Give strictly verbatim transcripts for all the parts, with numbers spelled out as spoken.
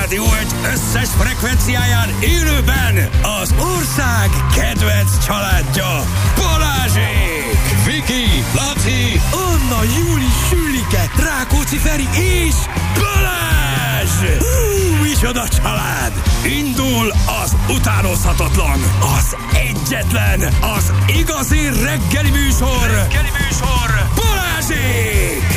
Rádió egy összes frekvenciáján élőben az ország kedvenc családja, Balázsék! Viki, Laci, Anna, Júli, Sülike, Rákóczi Feri és Balázs! Hú, micsoda család! Indul az utánozhatatlan, az egyetlen, az igazi reggeli műsor, reggeli műsor, Balázsék!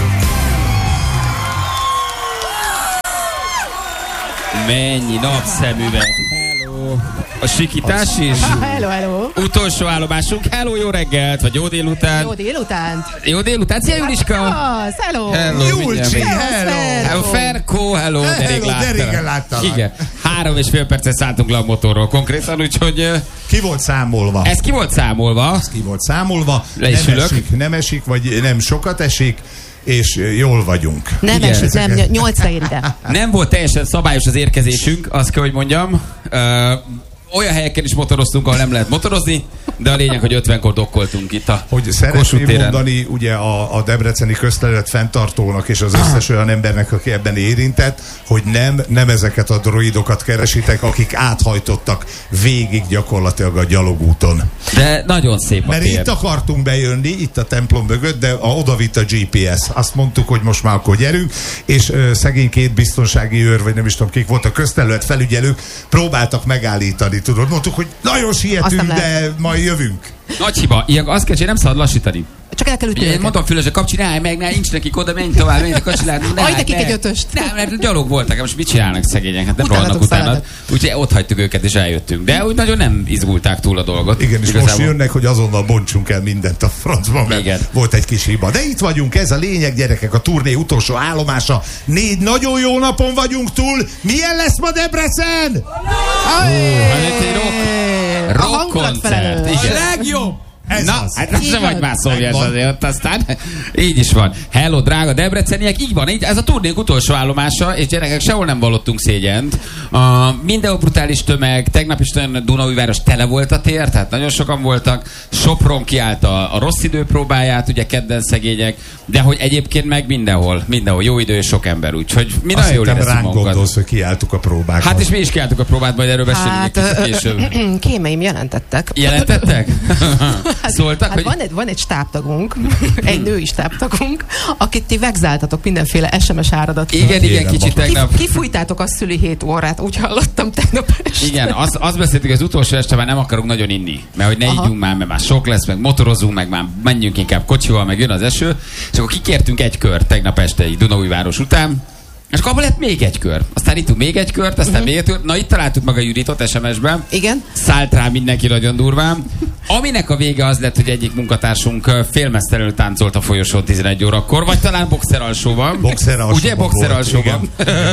Mennyi napszemüveg. Hello. A sikítás is. Hello, hello. Utolsó állomásunk. Hello, jó reggelt, vagy jó délután. Jó délutánt. Jó délután. Szia, Juliska. Az, hello. Hello. Julcsi, hello. Hello, Ferko, hello. De rég de régen láttalak. Igen. Három és fél percet szálltunk le a motorról konkrétan, úgyhogy... Ki volt számolva? Ez ki volt számolva? Ez ki volt számolva. Le is nem ülök. esik, nem esik, vagy nem sokat esik, és jól vagyunk. Nem Igen. esik, nem, nyolcra ér ide. Nem volt teljesen szabályos az érkezésünk, azt kell, hogy mondjam. Ö, olyan helyeken is motoroztunk, ahol nem lehet motorozni, de a lényeg, hogy ötvenkor dokkoltunk itt a Hogy szeretném mondani ugye a, a debreceni közterület fenntartónak és az összes olyan embernek, aki ebben érintett, hogy nem, nem ezeket a droidokat keresitek, akik áthajtottak végig gyakorlatilag a gyalogúton. De nagyon szép a Mert tér. itt akartunk bejönni, itt a templom mögött, de a, oda vitt a gé pé es. Azt mondtuk, hogy most már akkor gyerünk, és ö, szegény két biztonsági őr, vagy nem is tudom kik volt, a közterület felügyelők próbáltak megállítani, tudod. Mondtuk, hogy nagyon sietünk, de majd jövünk. Nagy hiba. Ilyen azt kell, hogy nem szabad lassítani. Csak el kell ütni Én őket. mondtam Fülösre, kap, csinálj meg, ne, nincs nekik oda, menj tovább, menj, kacsilát. Adj nekik egy ötöst. Nem, mert gyalog voltak, most mit csinálnak szegények? Hát nem Utánatok rohannak utána. szaladnak. Úgyhogy ott hagytuk őket és eljöttünk. De úgy nagyon nem izgulták túl a dolgot. Igen, és Igazából. most jönnek, hogy azonnal bontsunk el mindent a francban, mert Igen. volt egy kis hiba. De itt vagyunk, ez a lényeg, gyerekek, a turné utolsó állomása. Négy nagyon jó napon vagyunk túl. Milyen lesz ma Debrecen? Hát ez egy rock, A rock hangulatfelelő. koncert. Igen. Legjobb! Ez Na, az. hát ez sem vagy már szovjet Megvan. azért, ott aztán így is van. Hello, drága debreceniek, így van, így, ez a turnénk utolsó állomása, és gyerekek, sehol nem vallottunk szégyent. Uh, mindenhol brutális tömeg, tegnap is nagyon Dunaújváros tele volt a tér, tehát nagyon sokan voltak. Sopron kiállt a, a rossz idő próbáját, ugye kedden szegények, de hogy egyébként meg mindenhol, mindenhol jó idő és sok ember, úgyhogy mi Azt nagyon jól hittem, érezzük ránk magunkat. gondolsz, hogy kiálltuk a próbákat. Hát és mi is kiálltuk a próbát, majd erről beszélünk Hát, egy kicsit később. kémeim jelentettek. Jelentettek? Szóltak, Hát hogy... van egy, van egy stábtagunk, egy női stábtagunk, akit ti vegzáltatok mindenféle es em es áradat. Igen, igen, Kérem, kicsit bakom. tegnap. Kifújtátok a szüli hét órát, úgy hallottam tegnap este. Igen, azt, azt beszéltük, az utolsó este már nem akarunk nagyon inni. Mert hogy ne Aha. ígyunk már, mert már sok lesz, meg motorozunk, meg már menjünk inkább kocsival, meg jön az eső. És akkor kikértünk egy kört tegnap este így Dunaújváros után. És akkor abban lett még egy kör. Aztán ittunk még egy kört, aztán még egy kört. Na itt találtuk meg a Juditot es em es-ben. Igen. Szállt rá mindenki nagyon durván. Aminek a vége az lett, hogy egyik munkatársunk félmeztelenül táncolt a folyosón tizenegy órakor, vagy talán boxer alsóban. Boxer alsóban Ugye, boxer volt, alsóban.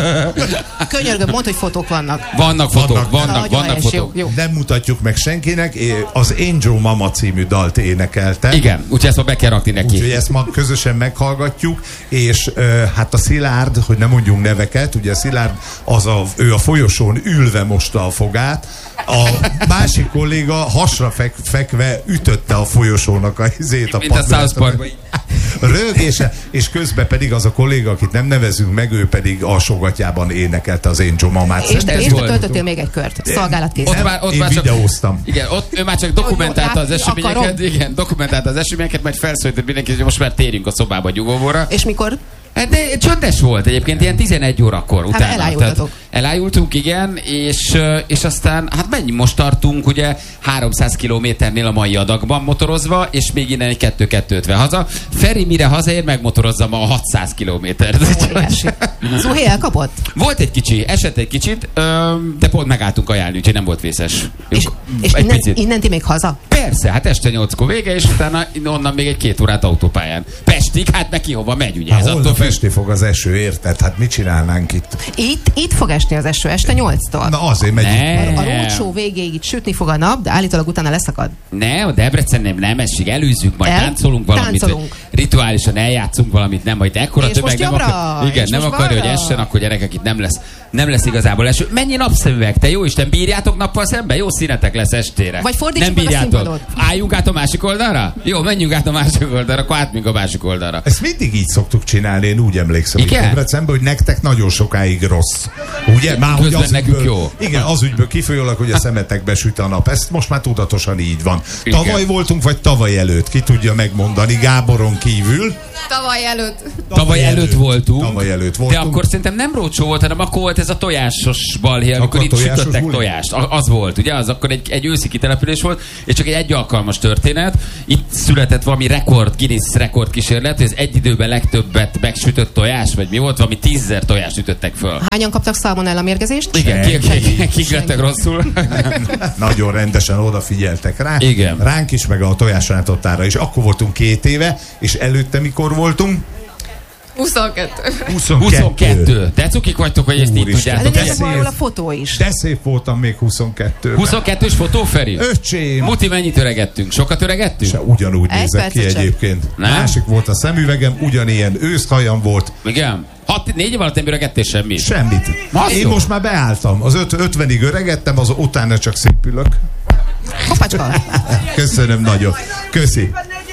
Könyörgöm, mondd, hogy fotók vannak. Vannak fotók, Vannak. vannak, Nagyon vannak helyes, fotók. jó, jó. Nem mutatjuk meg senkinek. Az Angel Mama című dalt énekelte. Igen, úgyhogy ezt ma be kell rakni neki. Úgyhogy ezt ma közösen meghallgatjuk, és uh, hát a Szilárd, hogy nem mondjunk neveket, ugye Szilárd, az a, ő a folyosón ülve mosta a fogát, a másik kolléga hasra fek, fekve ütötte a folyosónak a izét, a Mint a South Parkban. rögése, és közben pedig az a kolléga, akit nem nevezünk meg, ő pedig alsógatjában énekelte az Angel Mamát. És Szerintem te, ez és te volt. töltöttél még egy kört. Szolgálatkész. Ott már, ott Én már csak, videóztam. igen, ott ő már csak dokumentálta az Jó, jó, eseményeket, akarom. igen, dokumentálta az eseményeket, majd felszólított mindenkit, hogy most már térjünk a szobába nyugovóra. És mikor? Hát de csöndes volt egyébként, ilyen tizenegy órakor Hát utána. elájultatok. Tehát elájultunk, igen, és, és aztán, hát mennyi most tartunk, ugye háromszáz kilométernél a mai adagban motorozva, és még innen egy kettő kettő ötven haza. Feri mire hazaér, megmotorozza ma a hatszáz kilométert. Óriási. Zuhé elkapott? Volt egy kicsi, esett egy kicsit, de pont megálltunk ajánlni, úgyhogy nem volt vészes. És, és egy innen, picit. innen ti még haza? Persze, hát este nyolckor vége, és utána onnan még egy két órát autópályán. Pestig, hát neki hova megy, ugye? Hát Ez attól holnap függ. esni fog az eső, érted? Hát mit csinálnánk itt? Itt, itt fog esni az eső, este nyolctól. Na azért megyünk. Ne. A roadshow végéig itt sütni fog a nap, de állítólag utána leszakad. Ne, a Debrecen nem, nem esik, előzzük, majd El? táncolunk valamit, Táncolunk. vagy rituálisan eljátszunk valamit, nem, majd ekkora És tömeg most nem jobbra, akar, igen, és nem most akarja, hogy balra. essen, akkor gyerekek, itt nem lesz, nem lesz igazából eső. Mennyi napszemüveg, te jó Isten, bírjátok nappal szemben? Jó színetek lesz estére. Vagy fordítsuk nem meg a bírjátok. színpadot. Álljunk át a másik oldalra? Jó, menjünk át a másik oldalra, akkor átmegyünk a másik oldalra. Ezt mindig így szoktuk csinálni, én úgy emlékszem, Igen? hogy Debrecenben, hogy nektek nagyon sokáig rossz Ugye? Már hogy az nekünk ügyből, jó. Igen, az ügyből kifolyólag, hogy a szemetekbe süt a nap. Ez most már tudatosan így van. Igen. Tavaly voltunk, vagy tavaly előtt? Ki tudja megmondani, Gáboron kívül? Tavaly előtt. Tavaly előtt voltunk. Tavaly előtt De voltunk. akkor szerintem nem rócsó volt, hanem akkor volt ez a tojásos balhé, amikor Akkor itt tojásos sütöttek buli? tojást. A- Az volt, ugye? Az akkor egy, egy őszi kitelepülés volt, és csak egy egy alkalmas történet. Itt született valami rekord, Guinness rekord kísérlet, hogy az egy időben legtöbbet megsütött tojás, vagy mi volt? Valami tízezer tojást ütöttek föl. Hányan kaptak szalmonella mérgezést? Igen, kik, kik, kik lettek rosszul? Nagyon rendesen odafigyeltek rá. Igen. Ránk is, meg a tojásrántotára is. Akkor voltunk két éve, és előtte mikor voltunk? huszonkettő. huszonkettő. Te cukik vagytok, hogy ezt így Úristen. tudjátok. De De nézzük szép. valahol a fotó is. De szép voltam még huszonkettő. huszonkettős fotó, Feri? Öcsém! Muti, mennyit öregettünk? Sokat öregettünk? Se ugyanúgy Egy nézek ki percet sem. egyébként. Nem? Másik volt a szemüvegem, ugyanilyen őszhajam volt. Igen. Hat, négy év alatt nem öregettél semmit. Semmit. Az Én jó. most már beálltam. Az öt, ötvenig öregettem, az utána csak szépülök. Kopácska. Köszönöm nagyon. Köszi.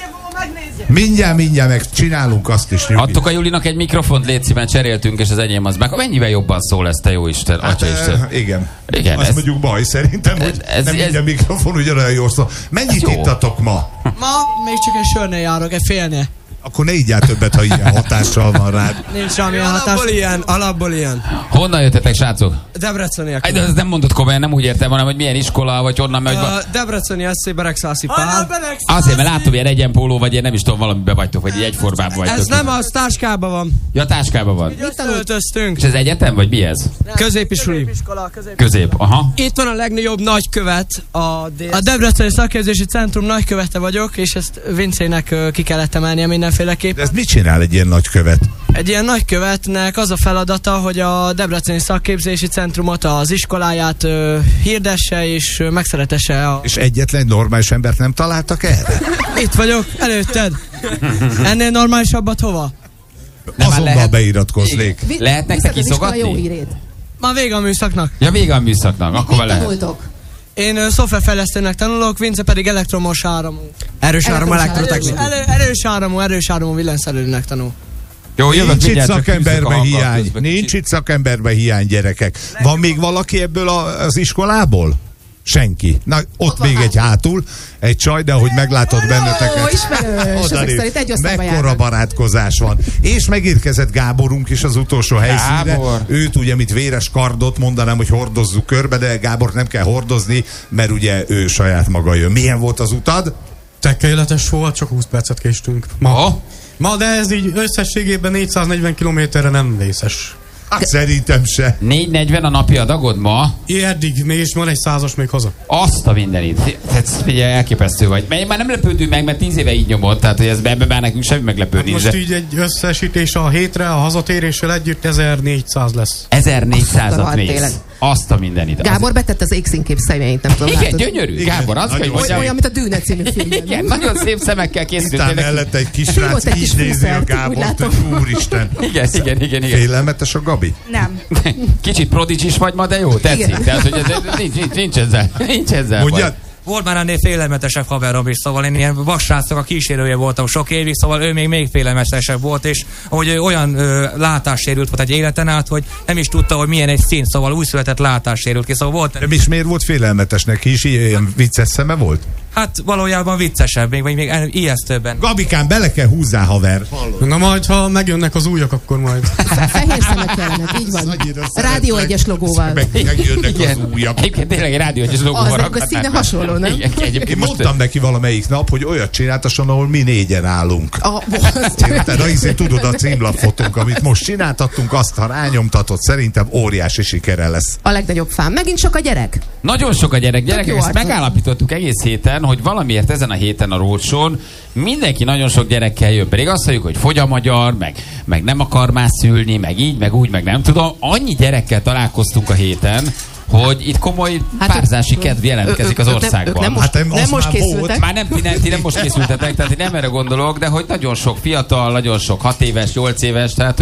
Mindjárt, mindjárt meg csinálunk azt is. nyugi. Adtok a Julinak egy mikrofont, légy szíven, cseréltünk, és az enyém az meg. Mennyivel jobban szól ez, te jó Isten, Atya Isten. Hát, igen. Igen, Azt ez- mondjuk baj szerintem, hogy ez- ez- nem ez- minden mikrofon ugyanolyan jól szól. Mennyit jó. ittatok ma? Ma még csak egy sörnél járok, egy félnél. Akkor ne igyál többet, ha ilyen hatással van rád. Nincs semmilyen hatás. Alapból ilyen, alapból ilyen. Honnan jöttetek, srácok? Debreceniek. Aj, de ez nem mondod komolyan, nem úgy értem, hanem hogy milyen iskola, vagy honnan megy. A Debreceni es zé Beregszászi Pál. Azért, mert látom, ilyen egyenpóló, vagy ilyen nem is tudom, valamiben vagytok, vagy egy egyformában vagytok. Ez nem az, táskában van. Ja, táskában van. Öltöztünk. És ez egyetem, vagy mi ez? Középisuli. Közép, aha. Itt van a legnagyobb nagykövet, a, a Debreceni Szakképzési Centrum nagykövete vagyok, és ezt Vincének ö, ki kellett emelnie mindenféleképp. De ez mit csinál egy ilyen nagykövet? Egy ilyen nagykövetnek az a feladata, hogy a Debreceni Szakképzési Centrumot, az iskoláját ö, hirdesse és ö, megszeretesse. A... És egyetlen normális embert nem találtak erre? Itt vagyok, előtted. Ennél normálisabbat hova? Nem, már Azonnal lehet- beiratkoznék. Vi- Lehet nektek viszed az iskola iszogatni? jó hírét. Már vége a műszaknak. Ja, vége a műszaknak, akkor Mit már lehet. tanultok? Én ö, szoftverfejlesztőnek tanulok, Vince pedig elektromos áramú. Erős áram Elektromos Erős, elektrotechnikus. elő, erős áramú, erős áramú villanyszerelőnek tanul. Jó, jövök, Nincs itt mindjárt, csak fűzzük a szakemberbe hanggal hiány. közben Nincs kicsit. itt szakemberbe hiány, gyerekek. Van még valaki ebből a, az iskolából? Senki. Na, ott, Ott van még egy hátul, egy csaj, de ahogy meglátod Ó, benneteket. ismerős. Ezek Odanéz. szerint egy osztályba Mekkora járnak. barátkozás van. És megérkezett Gáborunk is az utolsó helyszínre. Gábor. Őt ugye, mint véres kardot mondanám, hogy hordozzuk körbe, de Gábort nem kell hordozni, mert ugye ő saját maga jön. Milyen volt az utad? Tökéletes volt, csak húsz percet késtünk. Ma. Aha. Ma, de ez így összességében négyszáznegyven kilométerre nem vészes. Hát szerintem se. négy negyven a napi adagod ma? I, eddig még, és van egy százas még haza. Azt a mindenit. Tehát figyelj, elképesztő vagy. Mert már nem lepődünk meg, mert tíz éve így nyomod, tehát hogy ez ebben már nekünk semmi meglepődni. Most de így egy összesítés a hétre, a hazatéréssel együtt ezernégyszáz lesz. ezernégyszázat Rohadt mész. tényleg. Azt a mindenit. Az- Gábor betette az X-inkép szemeit, nem tudom. Igen, látod? gyönyörű. Igen, Gábor, azt kell, hogy nagyon mondjam. Olyan, mint a Dűne című filmben. Igen, nagyon szép szemekkel készült. Utána tényleg. mellett egy kis Hívott srác egy kis így nézi a fűszert, úgy Gábort, látom. hogy úristen. Igen, igen, igen, igen. Félelmetes a Gabi? Nem. Kicsit prodigy vagy ma, de jó, tetszik. Igen. Tehát, hogy ez, ez, nincs, nincs, nincs ezzel. Nincs ezzel Mondjad, baj. Volt már ennél félelmetesebb haverom is, szóval én ilyen vassrácok a kísérője voltam sok évig, szóval ő még még félelmetesebb volt, és ahogy ő olyan ö, látássérült volt egy életen át, hogy nem is tudta, hogy milyen egy szín, szóval új született látássérült ki, szóval volt, de és miért volt félelmetes neki is? Ilyen vicces szeme volt? hát valójában viccesebb, még, vagy még ijesztőbben. Gabikán, bele kell húzzá, haver. Na majd, ha megjönnek az újak, akkor majd. Fehér szemek kellenek, így van. Annyira Rádió szeretlek. egyes logóval. Meg, megjönnek az újak. Egyébként tényleg egy rádió egyes Az, logóval meg a színe hasonló, nem? Igen, Én egyébként most... mondtam neki valamelyik nap, hogy olyat csináltasson, ahol mi négyen állunk. A, Érted? Na, hiszen tudod, a címlapfotónk, amit most csináltattunk, azt, ha rányomtatod, szerintem óriási sikere lesz. a legnagyobb fám. Megint sok a gyerek. Nagyon sok a gyerek. Gyerekek, jó ezt arcod. megállapítottuk egész héten, hogy valamiért ezen a héten a Rócsón mindenki nagyon sok gyerekkel jön. Pedig azt mondjuk, hogy fogy a magyar, meg, meg nem akar már szülni, meg így, meg úgy, meg nem tudom. Annyi gyerekkel találkoztunk a héten, hogy itt komoly Hát párzási ők- kedv jelentkezik az ők- ők nem- országban. ők nem most, Hát nem, nem az most már volt. készültek. Már nem, ti nem, ti nem most készültetek, tehát én nem erre gondolok, de hogy nagyon sok fiatal, nagyon sok hat éves, nyolc éves, tehát hogy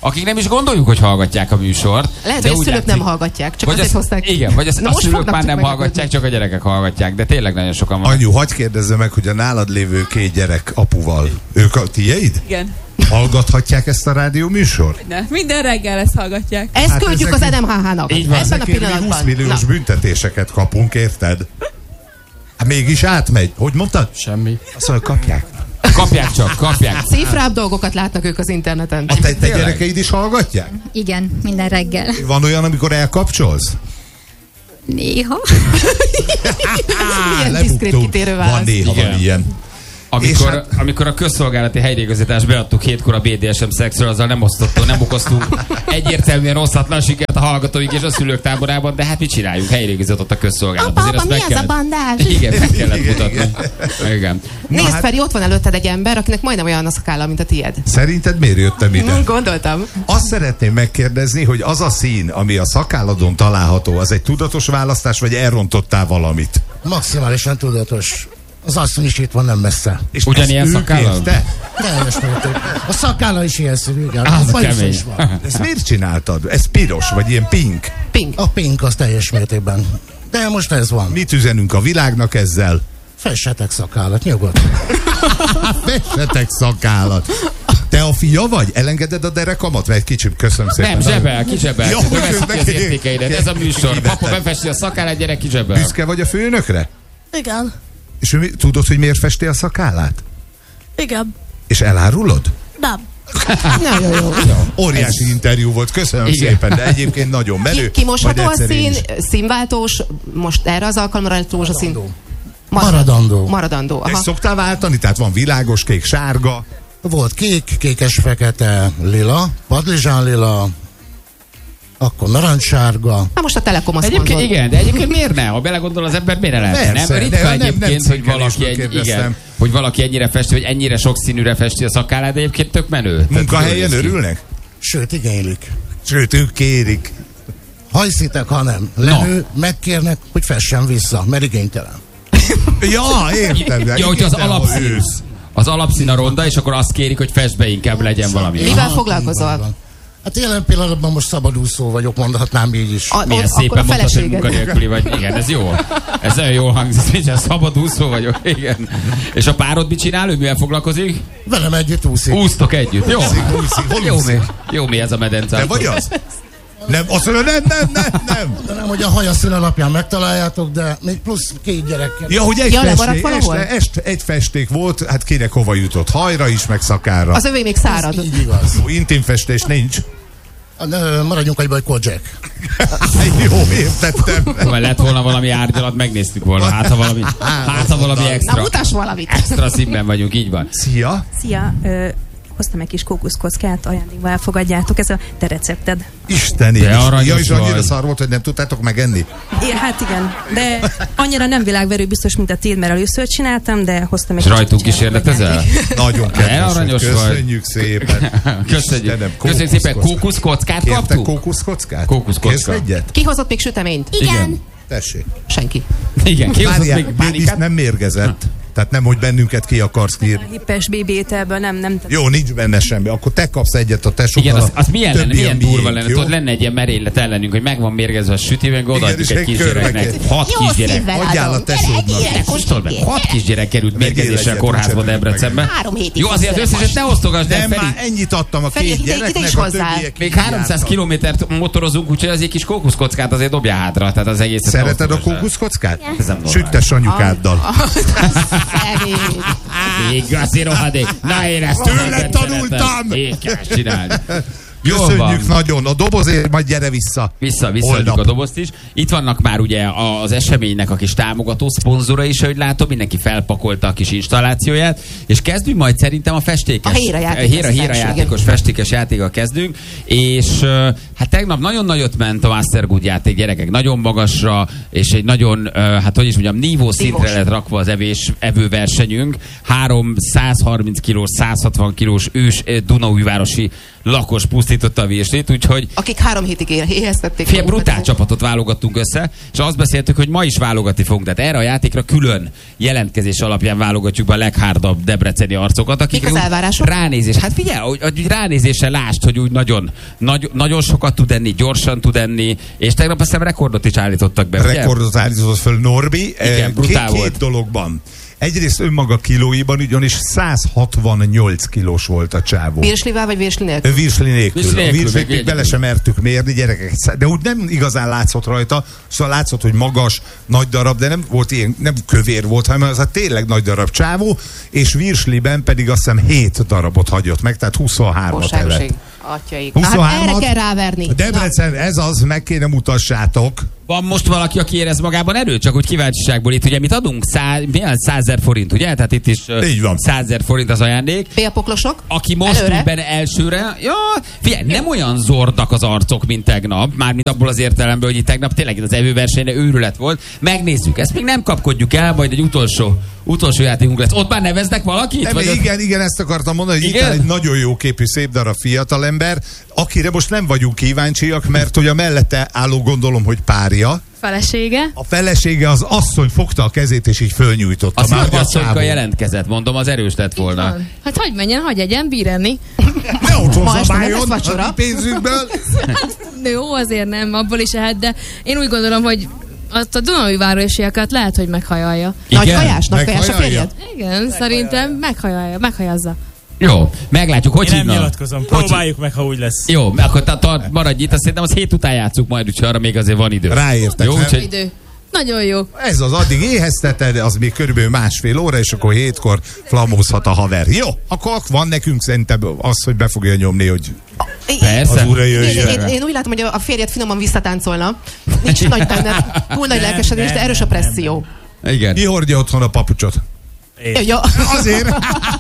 akik nem is gondoljuk, hogy hallgatják a műsort. Lehet, de hogy a úgy szülők látszik, nem hallgatják, csak vagy azért az, hozták. Igen, vagy az, Na a most szülők fognak már nem csak hallgatják, meglepődni. csak a gyerekek hallgatják, de tényleg nagyon sokan van. Anyu, hagyj kérdezzem meg, hogy a nálad lévő két gyerek apuval, ők a tieid? Igen. Hallgathatják ezt a rádió műsort? Ne. Minden reggel ezt hallgatják. Ezt Hát küldjük ezek- az en em há há-nak. Így van. Ebben a Ezekért mi húsz pillanatban. milliós Na. büntetéseket kapunk, érted? Hát mégis átmegy. Hogy mondtad? Semmi. Azt mondja, kapják. Kapják csak, kapják. Cifrább dolgokat látnak ők az interneten. A te, te Tényleg? gyerekeid is hallgatják? Igen, minden reggel. Van olyan, amikor elkapcsolsz? Néha. Milyen lebuktunk. diszkrét kitérő válasz. Van néha Igen. van ilyen. Amikor, És hát- amikor a közszolgálati helyreigazítást beadtuk hétkor a bé dé es em szexről, azzal nem osztottunk, nem okoztunk egyértelműen oszthatlan sikert a hallgatóink és a szülők táborában, de hát mit csináljunk? Helyreigazított a közszolgálat. Apa, Azért apa, azt mi meg az a kellett- bandás? Igen, meg kellett mutatni. Igen. Nézd, hát- Feri, ott van előtted egy ember, akinek majdnem olyan a szakálla, mint a tied. Szerinted miért jöttem ide? Hm, Gondoltam. Azt szeretném megkérdezni, hogy az a szín, ami a szakálladon található, az egy tudatos választás, vagy elrontottál valamit? Maximálisan tudatos. Az asszony is itt van, nem messze. És Ugyanilyen ezt ő szakállal? kérte? Teljes mértékben. A szakálla is ilyen színű, igen. Az A bajusza kemény. is van. Ezt miért csináltad? Ez piros, vagy ilyen pink? Pink. A pink az teljes mértékben. De most ez van. Mit üzenünk a világnak ezzel? Fessetek szakállat, nyugodt. Fessetek szakállat. Te a fia vagy? Elengeded a derekamat? Vagy egy kicsit, köszönöm szépen. Nem, zsebel, kizsebel. Jó, Növeszti az közben- értékeidet. Ez a műsor. Kivetett. Papa befesti a szakállát, gyerek kizsebel. Büszke vagy a főnökre? Igen, És ő, mi- tudod, hogy miért festi a szakállát? igen, És elárulod? nem. Nagyon jó. Óriási interjú volt, köszönöm Igen. szépen, de egyébként nagyon menő. Ki, kimosható Majd a egyszer én szín, is. színváltós, most erre az alkalomra lett rózsaszín. Maradandó. Maradandó, Ezt aha. szoktál váltani? Tehát van világos, kék, sárga. Volt kék, kékes, fekete, lila, padlizsán lila, akkor narancssárga. Na most a Telekom azt Egyébként mondod. igen, de egyébként miért ne? Ha belegondol az ember, miért ne lehet? Persze, Nem, ritka de nem- nem egyébként, hogy valaki, cinkelésből egy, kérdeztem. igen, hogy valaki ennyire festi, vagy ennyire sokszínűre festi a szakállát, de egyébként tök menő. Tehát Munkahelyen jól néz ki. örülnek? Sőt, igénylik. Sőt, ők kérik. Ha hiszitek, ha nem. Lenő, megkérnek, hogy fessen vissza, mert igénytelen. Ja, értem. Ja, hogyha az Igen, ha alapszín, ősz. az alapszín a ronda, és akkor azt kérik, hogy fest be inkább legyen valami. Mivel Aha, foglalkozol? így van. Hát jelen pillanatban most szabadúszó vagyok, mondhatnám így is. A, Milyen ott, akkor szépen a mondtad, hogy feleséged. munkanélküli vagy. Igen, ez jó. Ez nagyon jól hangzik, hogy én szabadúszó vagyok. Igen. És a párod mit csinál? Ő mivel foglalkozik? Velem együtt úszik. Úsztok együtt. Jó. Úszik, úszik, hol Jó úszik? mi, jó mi ez a medence. Te vagy az? Nem, azt mondja, nem, nem, nem, nem. De nem, hogy a haja színe alapján megtaláljátok, de még plusz két gyerekkel. Ja, hogy egy, Ja, lemaradt festék, valahol? este, este, egy festék volt, hát kinek hova jutott? Hajra is, meg szakára. Az övé még szárad. Ez így igaz. Ó, intim festés nincs. Ne, maradjunk egyben, hogy Kojak. Jó, értettem. Ha lett volna valami árgyalat, megnéztük volna. Hát ha valami, hát, ha valami Na, extra. mutass valamit. Extra színben vagyunk, így van. Szia! Szia! Ö, hoztam egy kis kókuszkockát, ajándékba elfogadjátok, ez a te recepted. Isteni! De aranyos ja, és annyira vagy. szar volt, hogy nem tudtátok megenni? É, hát igen, de annyira nem világverő biztos, mint a tiéd, mert először csináltam, de hoztam egy És kicsit rajtunk csinálni. kísérletezel? Nagyon De kedves, aranyos vagy. köszönjük szépen. Köszönjük. Istenem, Köszönjük szépen. Kókuszkockát Kértek kaptunk? kókuszkockát? Kókuszkocka. Kérsz egyet? Ki hozott még süteményt? Igen. Tessék. Senki. Igen, ki hozott Várjál, még még pálinkát? nem mérgezett. Tehát nem, hogy bennünket ki akarsz A írni. hippes bé bé ételből nem, nem. Jó, nincs benne semmi. Akkor te kapsz egyet a tesókkal. Igen, az, az milyen lenne, többi milyen a durva miénk, lenne. jó? Tudod, lenne egy ilyen merénylet ellenünk, hogy meg van mérgezve a süti, meg odaadjuk és egy egy kisgyereknek. körbe Hat Jó kisgyerek. szívvel Adjál adom. a tesódnak. Gyere, egyére, Kóstol meg. kóstol. Hat kisgyerek került Vegyél mérgezéssel egyet, kórházba bocsánat, Debrecenbe. Három hétig Jó, azért az hozzá. összeset ne osztogass, de Nem, Feri. már ennyit adtam a Feri, két ide- ide gyereknek, is a hozzá. többiek Még így háromszáz jártak. kilométert motorozunk, úgyhogy az egy kis kókuszkockát azért dobjál hátra. Tehát az egészet ne Szereted a osztogass el. kókuszkockát? Ez nem normális. Süttes anyukáddal. Szegény. Igazi rohadék. Na én ezt Tőled nagyon tanultam! szeretem. Így kell csinálni. Jól Köszönjük van. nagyon. A dobozért majd gyere vissza. Vissza, visszaadjuk Holnap. a dobozt is. Itt vannak már ugye az eseménynek a kis támogató szponzora is, ahogy látom, mindenki felpakolta a kis installációját, és kezdünk majd szerintem a festékes. A Héra játékos Héra, Héra felső, játékos igen. festékes játékkal kezdünk, és uh, hát tegnap nagyon nagyot ment a Mastergood játék, gyerekek, nagyon magasra, és egy nagyon, uh, hát hogy is mondjam, nívó szintre Nívós. lett rakva az evés, evőversenyünk. Három százharminc kilós, száz hatvan kilós ős eh, Dunaújvárosi lakos pusztította a Virslit, úgyhogy... Akik három hétig éheztették. Fél brutál csapatot válogattunk össze, és azt beszéltük, hogy ma is válogatni fogunk. Tehát erre a játékra külön jelentkezés alapján válogatjuk be a leghárdabb debreceni arcokat, akik Mik az elvárások? ránézés. Hát figyelj, hogy, hogy ránézéssel lásd, hogy úgy nagyon, nagy, nagyon sokat tud enni, gyorsan tud enni, és tegnap azt hiszem rekordot is állítottak be. Rekordot állított föl Norbi. Igen, brutál két, volt. Két dologban. Egyrészt önmaga kilóiban ugyanis száz hatvannyolc kilós volt a csávó. Virslivel vagy virsli nélkül? Virsli nélkül. Virsli nélkül, Virslit meg még bele sem mertük mérni, gyerekek. De úgy nem igazán látszott rajta, szóval látszott, hogy magas, nagy darab, de nem volt ilyen, nem kövér volt, hanem az a tényleg nagy darab csávó, és virsliben pedig azt hiszem hét darabot hagyott meg, tehát huszonhármat evett. Atyaik. Hát erre kell ráverni. Debrecen, ez az, meg kéne mutassátok. Van most valaki, aki érez magában erőt? Csak úgy kíváncsiságból itt ugye mit adunk? Szá, milyen százezer forint, ugye? Tehát itt is százezer forint az ajándék. Félpoklosok? Aki most Előre? úgy benne elsőre, ja, figyelj, nem olyan zordak az arcok, mint tegnap, mármint abból az értelemben, hogy itt tegnap tényleg az evőversenyre őrület volt. Megnézzük, ezt még nem kapkodjuk el, majd egy utolsó, utolsó játékunk lesz. Ott már neveznek valakit? Nem, vagy igen, igen, ezt akartam mondani, hogy itt Igen? áll egy nagyon jó képű, szép darab fiatalember, akire most nem vagyunk kíváncsiak, mert hogy a mellette álló, gondolom, hogy párja. Felesége. A felesége, az asszony fogta a kezét és így fölnyújtotta. Azt Már a a asszonyka csávó. jelentkezett, mondom, az erős lett volna. Hát hagyj menjen, hagyj egyen, bír enni. Ne ott Ma este nem lesz hozzabáljon vacsora. a pénzünkből. Jó, azért nem, abból is ehet, de én úgy gondolom, hogy azt a Dunaúj városiakat lehet, hogy meghajalja. Nagy hajás, nagy hajás a férjed? Igen, szerintem meghajalja, meghajazza. Jó, meglátjuk, hogy Én nem hívnak? nyilatkozom, próbáljuk meg, ha úgy lesz. Jó, akkor ta- ta- maradj itt, azt szerintem az hét után játszuk majd, úgyhogy arra még azért van idő. Ráértek, Jó, nem? úgyhogy Idő. Nagyon jó. Ez az, addig éhezteted, az még körülbelül másfél óra, és akkor hétkor flamózhat a haver. Jó, akkor van nekünk szerintem az, hogy be fogja nyomni, hogy Persze. az úra Én, jöjjön. én, én úgy látom, hogy a férjed finoman visszatáncolna. Nincs nagy benne, túl nagy lelkesedés, de erős a presszió. Igen. Ki hordja otthon a papucsot? Én. Ja. Azért.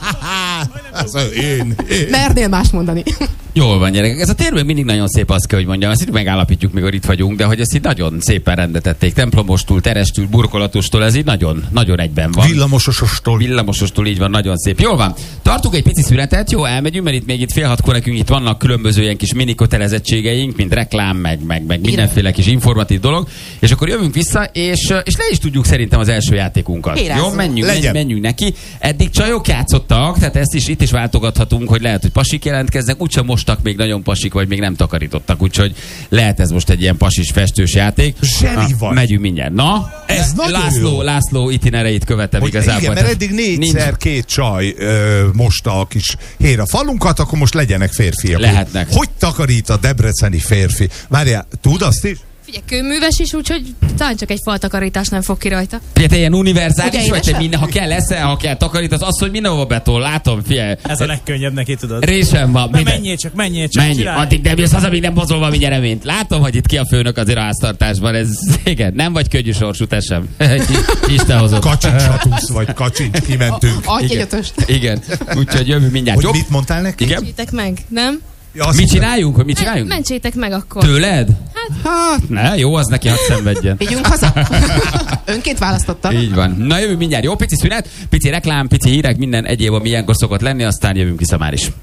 Az én, én. Mernél más mondani. Jól van, gyerekek. Ez a tér még mindig nagyon szép, azt kell, hogy mondjam. Ezt itt megállapítjuk, mikor itt vagyunk, de hogy ezt így nagyon szépen rendetették. Templomostól, terestől, burkolatostól, ez így nagyon, nagyon egyben van. Villamosostól. Villamosostól, így van, nagyon szép. Jól van. Tartunk egy pici szünetet, jó, elmegyünk, mert itt még itt fél hatkor nekünk itt vannak különböző ilyen kis mini kötelezettségeink, mint reklám, meg, meg, meg mindenféle kis informatív dolog, és akkor jövünk vissza, és, és le is tudjuk szerintem az első játékunkat. Érázzunk. Jó, menjünk, Legyen. menjünk, menjünk neki. Eddig csajok játszottak, tehát ezt is itt is váltogathatunk, hogy lehet, hogy pasik jelentkeznek, úgysem mostak még nagyon pasik, vagy még nem takarítottak, úgyhogy lehet ez most egy ilyen pasis festős játék. Zseni Na, vagy. Megyünk mindjárt. Na, Ez nagyon László, jó. László itinereit követem Hogy igazából. igen, mert Tehát eddig négyszer nincs- két csaj ö, mosta a kis hér a falunkat, akkor most legyenek férfiak. Lehetnek. Hogy takarít a debreceni férfi? Várjál, tud azt is? Figyelj, kőműves is, úgyhogy talán csak egy faltakarítás nem fog ki rajta. Figyelj, te ilyen univerzális Ugye vagy, te édesem? minden, ha kell leszel, ha kell takarítasz, az, hogy mindenhova betol, látom, figyelj. Ez a legkönnyebb neki, tudod. Résem van. Na, minden- menjél csak, menjél csak, Menj, csinálj. addig nem jössz haza, amíg nem mozol valami nyereményt. Látom, hogy itt ki a főnök azért a háztartásban. Ez, igen, nem vagy könnyű sorsú, te sem. Isten hozott. Kacsincsatusz vagy kacsincs, kimentünk. Adj egy Igen. ötöst. Igen, úgyhogy jövünk mindjárt. Hogy Jobb? mit mondtál neki? Igen? Mentsétek meg, nem? Ja, azt Mit hittem- csináljunk? Hogy mit csináljunk? Mentsétek meg akkor. Tőled? Hát, ne, jó, az neki, hadd szenvedjen. Vigyünk haza. Önként választotta. Így van. Na jövünk mindjárt. Jó, pici szünet, pici reklám, pici hírek, minden egyéb, ami ilyenkor szokott lenni, aztán jövünk vissza már is.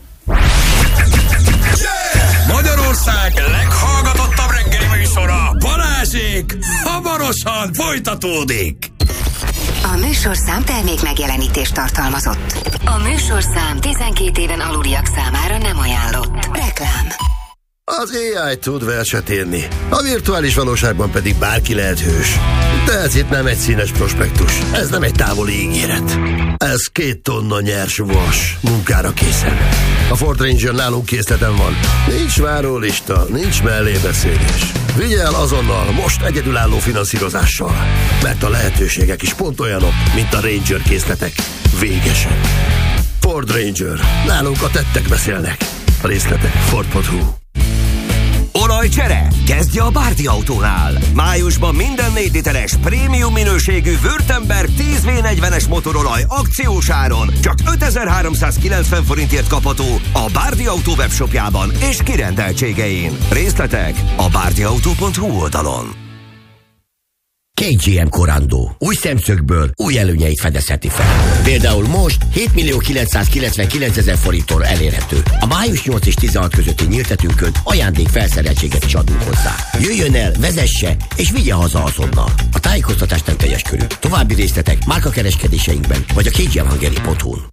Magyarország leghallgatottabb reggeli műsora, Balázsék, hamarosan folytatódik. A műsorszám termék megjelenítést tartalmazott. A műsorszám tizenkét éven aluliak számára nem ajánlott. Reklám. Az á i tud verset írni, a virtuális valóságban pedig bárki lehet hős. De ez itt nem egy színes prospektus, ez nem egy távoli ígéret. Ez két tonna nyers vas, munkára készen. A Ford Ranger nálunk készleten van. Nincs várólista, nincs mellébeszélés. Vigyel azonnal, most egyedülálló finanszírozással. Mert a lehetőségek is pont olyanok, mint a Ranger készletek. Végesen. Ford Ranger. Nálunk a tettek beszélnek. A részletek ford pont hu. Olajcsere? Kezdje a Bárdi Autónál. Májusban minden négy literes prémium minőségű Württemberg tíz vé negyvenes motorolaj akciós áron csak ötezer-háromszázkilencven forintért kapható a Bárdi Autó webshopjában és kirendeltségein. Részletek a bárdiautó pont hu oldalon. ká gé em Corando. Új szemszögből új előnyeit fedezheti fel. Például most hét millió kilencszázkilencvenkilencezer forinttól elérhető. A május nyolc és tizenhat közötti nyíltetünkön ajándék felszereltséget is adunk hozzá. Jöjjön el, vezesse és vigye haza azonnal. A tájékoztatás nem teljes körű. További részletek márkakereskedéseinkben vagy a kgmhungary pont hu-n.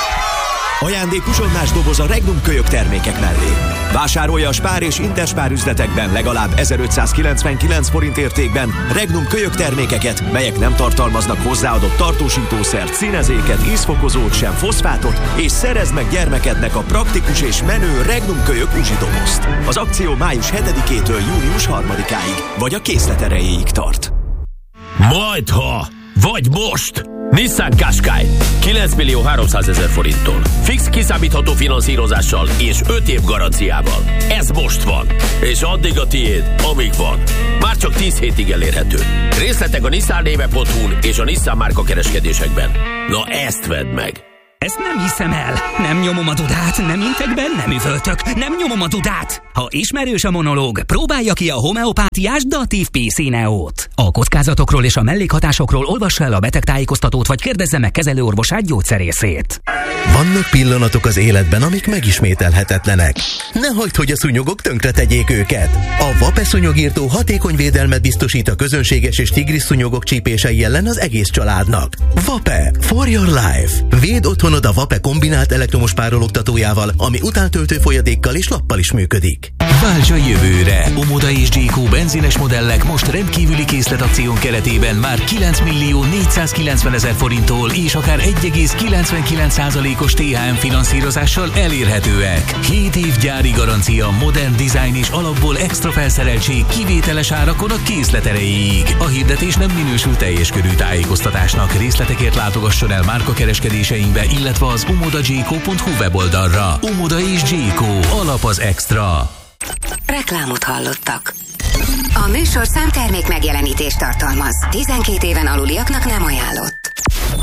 Ajándék uzsonnás doboz a Regnum kölyök termékek mellé. Vásárolja a Spár és Interspár üzletekben legalább ezerötszázkilencvenkilenc forint értékben Regnum kölyök termékeket, melyek nem tartalmaznak hozzáadott tartósítószert, színezéket, ízfokozót, sem foszfátot, és szerezd meg gyermekednek a praktikus és menő Regnum kölyök uzsidobozt. Az akció május hetedikétől június harmadikáig, vagy a készlet erejéig tart. Majdha, vagy most! Nissan Qashqai kilenc millió háromszázezer forinttól. Fix kiszámítható finanszírozással és öt év garanciával. Ez most van. És addig a tiéd, amíg van. Már csak tíz hétig elérhető. Részletek a nissan néve pont hu-n és a Nissan márka kereskedésekben. Na ezt vedd meg! Ezt nem hiszem el. Nem nyomom a dudát, nem intek be, nem üvöltök, nem nyomom a dudát. Ha ismerős a monológ, próbálja ki a homeopátiás Datív P C Neót. A kockázatokról és a mellékhatásokról olvassa el a betegtájékoztatót, vagy kérdezze meg kezelőorvosát, gyógyszerészét. Vannak pillanatok az életben, amik megismételhetetlenek. Ne hagyd, hogy a szúnyogok tönkretegyék őket. A Vape szúnyogírtó hatékony védelmet biztosít a közönséges és tigris szúnyogok csípései ellen az egész családnak. Vape for your life. Véd otthonod a Vape kombinált elektromos párologtatójával, ami utántöltő folyadékkal és lappal is működik. Válts a jövőre! Omoda és Gyékó benzines modellek most rendkívüli készletakción keretében már kilenc millió négyszázkilencvenezer forinttól és akár egy egész kilencvenkilenc százalékos té há em finanszírozással elérhetőek. hét év gyári garancia, modern design és alapból extra felszereltség kivételes árakon a készlet erejéig. A hirdetés nem minősül teljes körű tájékoztatásnak. Részletekért látogasson el márkakereskedéseinkbe, illetve az omodagyékó pont hu weboldalra. Omoda és Gyékó. Alap az extra. Reklámot hallottak. A műsorszám termék megjelenítést tartalmaz. tizenkét éven aluliaknak nem ajánlott.